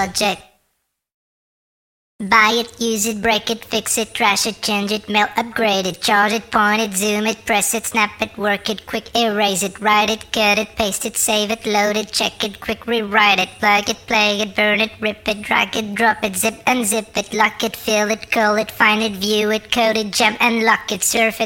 project. Buy it, use it, break it, fix it, trash it, change it, mail, upgrade it, charge it, point it, zoom it, press it, snap it, work it, quick erase it, write it, cut it, paste it, save it, load it, check it, quick rewrite it, plug it, play it, burn it, rip it, drag it, drop it, zip unzip it, lock it, fill it, call it, find it, view it, code it, jump and lock it, surf it,